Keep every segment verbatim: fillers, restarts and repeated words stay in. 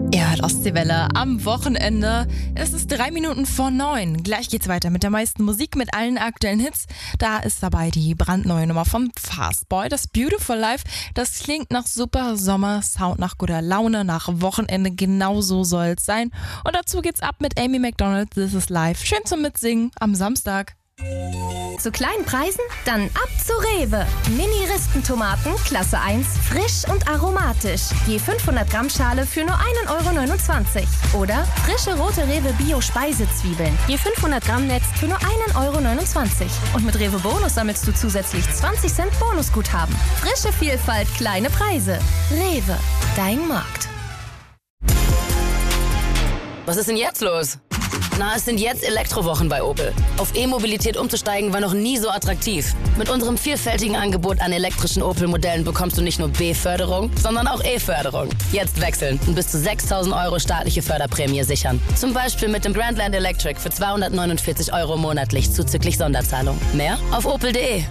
Ihr hört Ostseewelle am Wochenende. Es ist drei Minuten vor neun. Gleich geht's weiter mit der meisten Musik, mit allen aktuellen Hits. Da ist dabei die brandneue Nummer von Fastboy, das Beautiful Life. Das klingt nach super Sommer-Sound, nach guter Laune, nach Wochenende. Genau so soll's sein. Und dazu geht's ab mit Amy Macdonald, This is Life. Schön zum Mitsingen am Samstag. Zu kleinen Preisen? Dann ab zu Rewe. Mini-Ristentomaten, Klasse eins, frisch und aromatisch. Je fünfhundert Gramm Schale für nur ein Euro neunundzwanzig. Oder frische rote Rewe Bio-Speisezwiebeln. Je fünfhundert Gramm Netz für nur ein Euro neunundzwanzig. Und mit Rewe Bonus sammelst du zusätzlich zwanzig Cent Bonusguthaben. Frische Vielfalt, kleine Preise. Rewe, dein Markt. Was ist denn jetzt los? Na, es sind jetzt Elektrowochen bei Opel. Auf E-Mobilität umzusteigen war noch nie so attraktiv. Mit unserem vielfältigen Angebot an elektrischen Opel-Modellen bekommst du nicht nur B-Förderung, sondern auch E-Förderung. Jetzt wechseln und bis zu sechstausend Euro staatliche Förderprämie sichern. Zum Beispiel mit dem Grandland Electric für zweihundertneunundvierzig Euro monatlich zuzüglich Sonderzahlung. Mehr auf opel punkt de.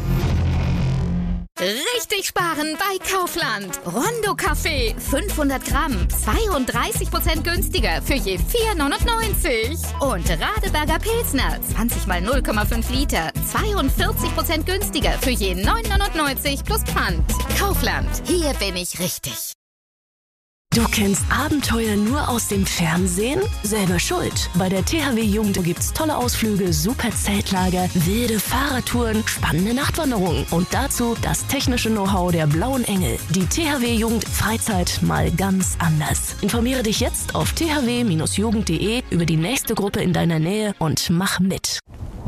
Richtig sparen bei Kaufland. Rondo Kaffee, fünfhundert Gramm, zweiunddreißig Prozent günstiger für je vier neunundneunzig. Und Radeberger Pilsner, zwanzig mal null Komma fünf Liter, zweiundvierzig Prozent günstiger für je neun neunundneunzig plus Pfand. Kaufland, hier bin ich richtig. Du kennst Abenteuer nur aus dem Fernsehen? Selber schuld. Bei der T H W Jugend gibt's tolle Ausflüge, super Zeltlager, wilde Fahrradtouren, spannende Nachtwanderungen und dazu das technische Know-how der Blauen Engel. Die T H W Jugend Freizeit mal ganz anders. Informiere dich jetzt auf t h w Bindestrich jugend punkt de über die nächste Gruppe in deiner Nähe und mach mit.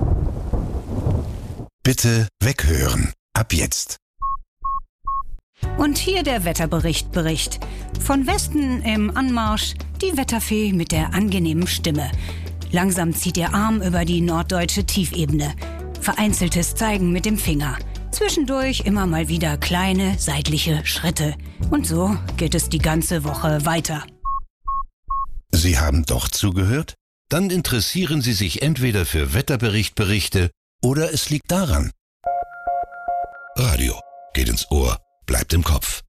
Bitte weghören. Ab jetzt. Und hier der Wetterbericht Bericht. Von Westen im Anmarsch die Wetterfee mit der angenehmen Stimme. Langsam zieht ihr Arm über die norddeutsche Tiefebene. Vereinzeltes Zeigen mit dem Finger. Zwischendurch immer mal wieder kleine seitliche Schritte. Und so geht es die ganze Woche weiter. Sie haben doch zugehört? Dann interessieren Sie sich entweder für Wetterberichtberichte oder es liegt daran. Radio geht ins Ohr. Bleibt im Kopf.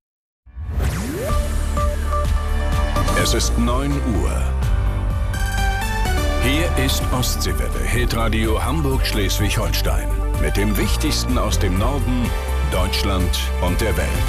Es ist neun Uhr. Hier ist Ostseewelle, Hitradio Hamburg-Schleswig-Holstein. Mit dem Wichtigsten aus dem Norden, Deutschland und der Welt.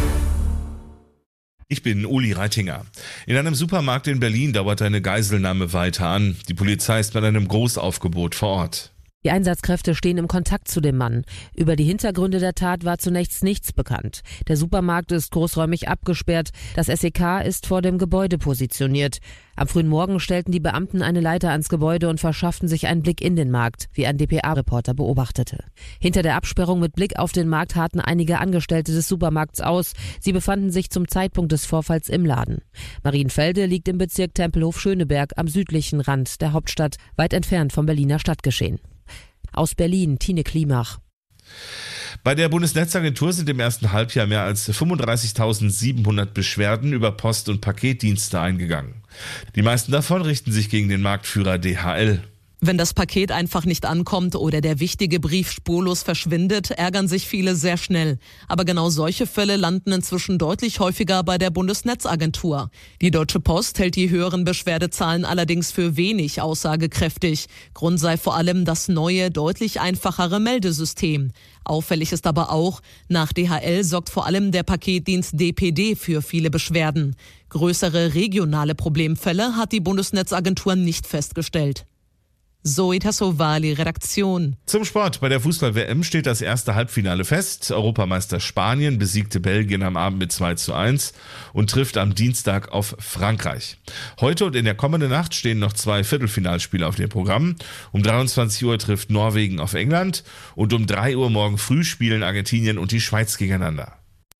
Ich bin Uli Reitinger. In einem Supermarkt in Berlin dauert eine Geiselnahme weiter an. Die Polizei ist mit einem Großaufgebot vor Ort. Die Einsatzkräfte stehen im Kontakt zu dem Mann. Über die Hintergründe der Tat war zunächst nichts bekannt. Der Supermarkt ist großräumig abgesperrt. Das S E K ist vor dem Gebäude positioniert. Am frühen Morgen stellten die Beamten eine Leiter ans Gebäude und verschafften sich einen Blick in den Markt, wie ein D P A-Reporter beobachtete. Hinter der Absperrung mit Blick auf den Markt harrten einige Angestellte des Supermarkts aus. Sie befanden sich zum Zeitpunkt des Vorfalls im Laden. Marienfelde liegt im Bezirk Tempelhof-Schöneberg am südlichen Rand der Hauptstadt, weit entfernt vom Berliner Stadtgeschehen. Aus Berlin, Tine Klimach. Bei der Bundesnetzagentur sind im ersten Halbjahr mehr als fünfunddreißigtausendsiebenhundert Beschwerden über Post- und Paketdienste eingegangen. Die meisten davon richten sich gegen den Marktführer D H L. Wenn das Paket einfach nicht ankommt oder der wichtige Brief spurlos verschwindet, ärgern sich viele sehr schnell. Aber genau solche Fälle landen inzwischen deutlich häufiger bei der Bundesnetzagentur. Die Deutsche Post hält die höheren Beschwerdezahlen allerdings für wenig aussagekräftig. Grund sei vor allem das neue, deutlich einfachere Meldesystem. Auffällig ist aber auch, nach D H L sorgt vor allem der Paketdienst D P D für viele Beschwerden. Größere regionale Problemfälle hat die Bundesnetzagentur nicht festgestellt. Zoe Tassovali, Redaktion. Zum Sport. Bei der Fußball-W M steht das erste Halbfinale fest. Europameister Spanien besiegte Belgien am Abend mit zwei zu eins und trifft am Dienstag auf Frankreich. Heute und in der kommenden Nacht stehen noch zwei Viertelfinalspiele auf dem Programm. Um dreiundzwanzig Uhr trifft Norwegen auf England und um drei Uhr morgen früh spielen Argentinien und die Schweiz gegeneinander.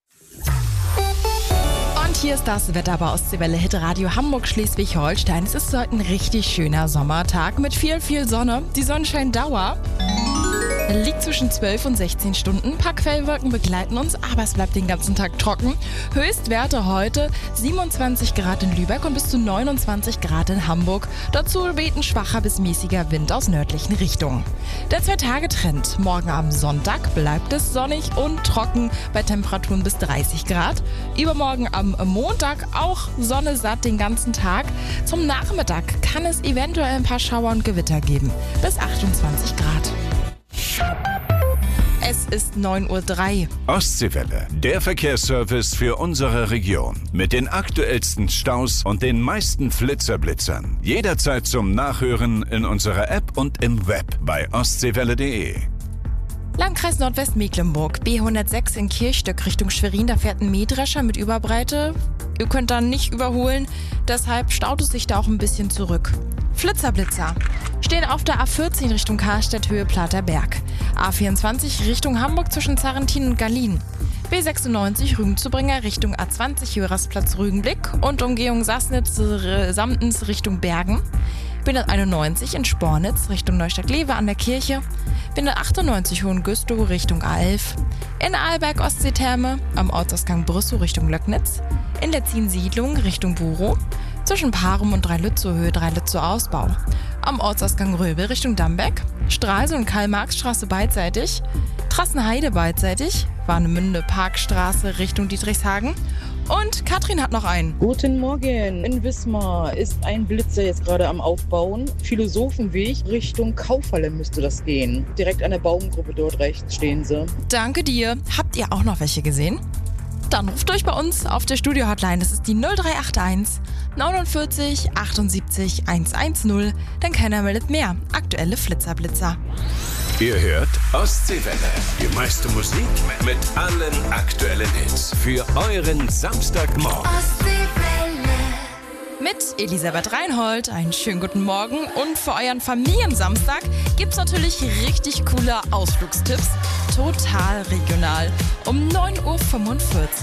Hier ist das Wetter bei Ostseewelle Hitradio Hamburg-Schleswig-Holstein. Es ist heute ein richtig schöner Sommertag mit viel, viel Sonne. Die Sonnenscheindauer liegt zwischen zwölf und sechzehn Stunden. Ein paar Quellwolken begleiten uns, aber es bleibt den ganzen Tag trocken. Höchstwerte heute siebenundzwanzig Grad in Lübeck und bis zu neunundzwanzig Grad in Hamburg. Dazu weht ein schwacher bis mäßiger Wind aus nördlichen Richtungen. Der Zwei-Tage-Trend. Morgen am Sonntag bleibt es sonnig und trocken bei Temperaturen bis dreißig Grad. Übermorgen am Montag auch Sonne satt den ganzen Tag. Zum Nachmittag kann es eventuell ein paar Schauer und Gewitter geben. Bis achtundzwanzig Grad. Es ist neun Uhr drei. Ostseewelle, der Verkehrsservice für unsere Region. Mit den aktuellsten Staus und den meisten Flitzerblitzern. Jederzeit zum Nachhören in unserer App und im Web bei ostseewelle punkt de. Landkreis Nordwestmecklenburg, B hundertsechs in Kirchstöck Richtung Schwerin. Da fährt ein Mähdrescher mit Überbreite. Ihr könnt da nicht überholen, deshalb staut es sich da auch ein bisschen zurück. Flitzerblitzer stehen auf der A vierzehn Richtung Karstedt, Höhe Platerberg. A vierundzwanzig Richtung Hamburg zwischen Zarrentin und Gallien. B sechsundneunzig Rügenzubringer Richtung A zwanzig, Höhe Rastplatz Rügenblick und Umgehung Sassnitz, Samtens Richtung Bergen. B hunderteinundneunzig in Spornitz Richtung Neustadt-Lewe an der Kirche. B hundertachtundneunzig Hohengüstow Richtung A elf. In Arlberg Ostseetherme am Ortsausgang Brüssow Richtung Löcknitz. In der Ziensiedlung Richtung Burow. Zwischen Parum und Dreilützow Höhe Dreilützow Ausbau. Am Ortsausgang Röbel Richtung Dambeck. Stralsund und Karl-Marx-Straße beidseitig. Trassenheide beidseitig. Warnemünde Parkstraße Richtung Dietrichshagen. Und Katrin hat noch einen. Guten Morgen. In Wismar ist ein Blitzer jetzt gerade am Aufbauen. Philosophenweg Richtung Kaufhalle müsste das gehen. Direkt an der Baumgruppe dort rechts stehen sie. Danke dir. Habt ihr auch noch welche gesehen? Dann ruft durch bei uns auf der Studio-Hotline. Das ist die null drei acht eins neunundvierzig achtundsiebzig hundertzehn. Denn keiner meldet mehr. Aktuelle Flitzerblitzer. Ihr hört Ostseewelle. Die meiste Musik mit allen aktuellen Hits. Für euren Samstagmorgen. Ostseewelle. Mit Elisabeth Reinhold. Einen schönen guten Morgen. Und für euren Familiensamstag gibt's natürlich richtig coole Ausflugstipps. Total regional. Um neun Uhr fünfundvierzig.